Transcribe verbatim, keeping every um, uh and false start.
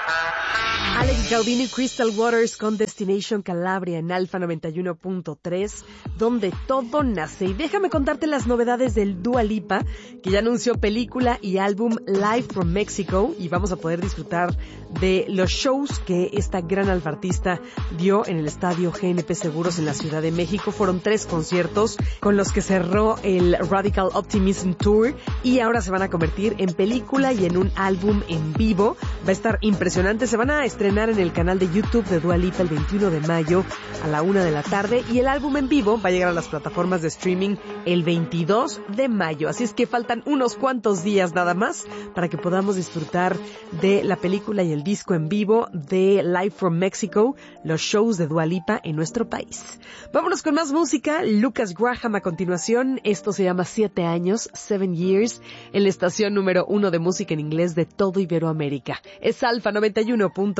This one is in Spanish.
Alex Gaudini y Crystal Waters con Destination Calabria en Alfa noventa y uno punto tres, donde todo nace. Y déjame contarte las novedades del Dua Lipa, que ya anunció película y álbum Live from Mexico, y vamos a poder disfrutar de los shows que esta gran alfartista dio en el estadio G N P Seguros en la Ciudad de México. Fueron tres conciertos con los que cerró el Radical Optimism Tour, y ahora se van a convertir en película y en un álbum en vivo. Va a estar impresionante. Se van a estrenar en el canal de YouTube de Dua Lipa el veintiuno de mayo a la una de la tarde, y el álbum en vivo va a llegar a las plataformas de streaming el veintidós de mayo. Así es que faltan unos cuantos días nada más para que podamos disfrutar de la película y el disco en vivo de Live from Mexico, los shows de Dua Lipa en nuestro país. Vámonos con más música. Lucas Graham a continuación. Esto se llama Siete Años, Seven Years, en la estación número uno de música en inglés de todo Iberoamérica. Es Alfa noventa y uno punto